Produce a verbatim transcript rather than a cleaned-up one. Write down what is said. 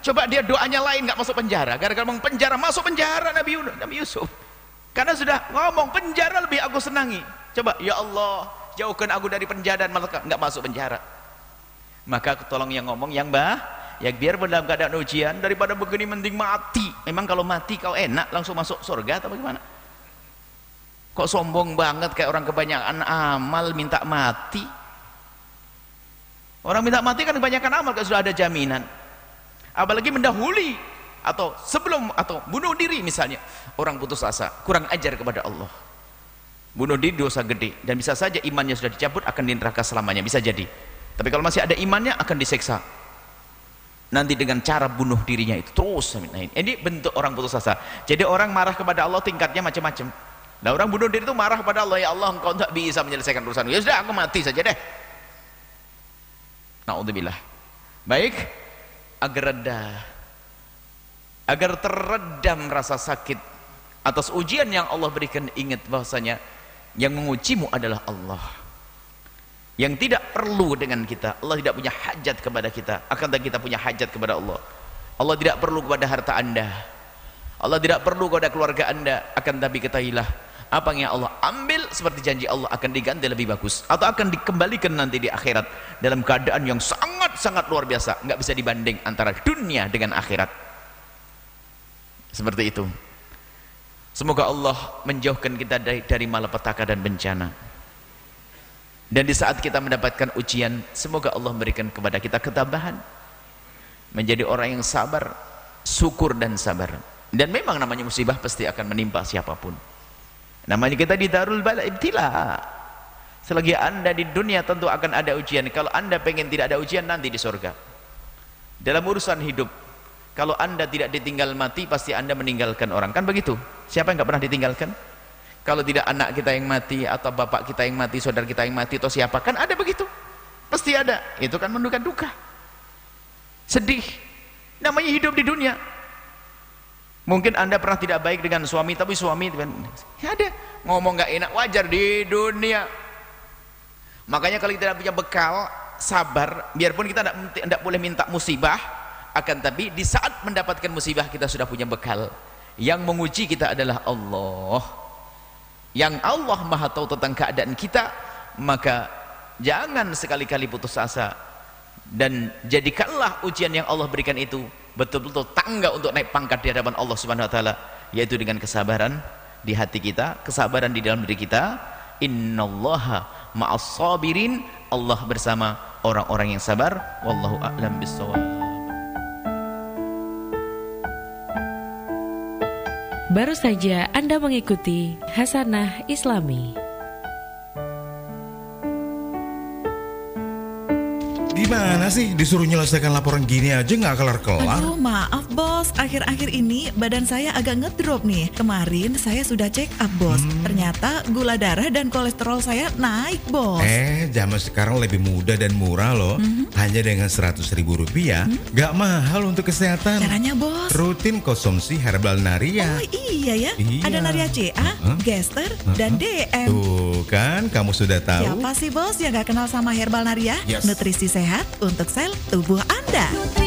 Coba dia doanya lain, nggak masuk penjara. Gara-gara ngomong penjara, masuk penjara Nabi Yunus, Nabi Yusuf. Karena sudah ngomong penjara lebih aku senangi. Coba, ya Allah, jauhkan aku dari penjara dan malah nggak masuk penjara. Maka tolong yang ngomong yang bah, ya biar dalam keadaan ujian daripada begini mending mati. Memang kalau mati kau enak langsung masuk surga atau bagaimana? Kok sombong banget kayak orang kebanyakan amal minta mati. Orang minta mati kan kebanyakan amal kalau sudah ada jaminan. Apalagi mendahului atau sebelum atau bunuh diri misalnya, orang putus asa, kurang ajar kepada Allah, bunuh diri dosa gede, dan bisa saja imannya sudah dicabut akan di neraka selamanya, bisa jadi. Tapi kalau masih ada imannya akan diseksa nanti dengan cara bunuh dirinya itu terus. Nah, ini bentuk orang putus asa. Jadi orang marah kepada Allah tingkatnya macam-macam. Nah, orang bunuh diri itu marah kepada Allah, ya Allah engkau tak bisa menyelesaikan urusan, ya sudah aku mati saja deh. Naudzubillah. Baik, agar reda, agar terredam rasa sakit atas ujian yang Allah berikan, ingat bahwasanya yang mengujimu adalah Allah, yang tidak perlu dengan kita. Allah tidak punya hajat kepada kita, akan tetapi kita punya hajat kepada Allah. Allah tidak perlu kepada harta anda, Allah tidak perlu kepada keluarga anda, akan tetapi ketahuilah apa yang Allah ambil seperti janji Allah akan diganti lebih bagus, atau akan dikembalikan nanti di akhirat dalam keadaan yang sangat-sangat luar biasa, nggak bisa dibanding antara dunia dengan akhirat. Seperti itu. Semoga Allah menjauhkan kita dari, dari malapetaka dan bencana. Dan di saat kita mendapatkan ujian, semoga Allah memberikan kepada kita ketabahan, menjadi orang yang sabar, syukur dan sabar. Dan memang namanya musibah pasti akan menimpa siapapun. Namanya kita di darul bala ibtila. Selagi anda di dunia tentu akan ada ujian. Kalau anda pengen tidak ada ujian, nanti di surga. Dalam urusan hidup, kalau anda tidak ditinggal mati, pasti anda meninggalkan orang, kan begitu? Siapa yang nggak pernah ditinggalkan? Kalau tidak anak kita yang mati, atau bapak kita yang mati, saudara kita yang mati, atau siapa, kan ada begitu, pasti ada. Itu kan menduga duka, sedih. Namanya hidup di dunia. Mungkin anda pernah tidak baik dengan suami, tapi suami ya ada ngomong nggak enak, wajar di dunia. Makanya kalau kita tidak punya bekal, sabar. Biarpun kita tidak boleh minta musibah, akan tapi di saat mendapatkan musibah kita sudah punya bekal. Yang menguji kita adalah Allah. Yang Allah maha tahu tentang keadaan kita, maka jangan sekali-kali putus asa, dan jadikanlah ujian yang Allah berikan itu betul-betul tangga untuk naik pangkat di hadapan Allah Subhanahu wa taala, yaitu dengan kesabaran di hati kita, kesabaran di dalam diri kita. Innallaha ma'as sabirin, Allah bersama orang-orang yang sabar. Wallahu a'lam bissawab. Baru saja Anda mengikuti Hasanah Islami. Gimana sih disuruh nyelesaikan laporan gini aja nggak kelar-kelar? Aduh maaf bos, akhir-akhir ini badan saya agak ngedrop nih. Kemarin saya sudah check up bos, hmm. ternyata gula darah dan kolesterol saya naik bos. Eh zaman sekarang lebih mudah dan murah loh, hmm. hanya dengan seratus ribu rupiah, hmm. gak mahal untuk kesehatan. Caranya bos? Rutin konsumsi Herbal Naria. Oh iya ya, iya. Ada Naria C A, uh-huh. Gester, uh-huh. dan D M. Tuh kan kamu sudah tahu. Siapa sih bos yang gak kenal sama Herbal Naria? Yes. Nutrisi sehat untuk sel tubuh Anda.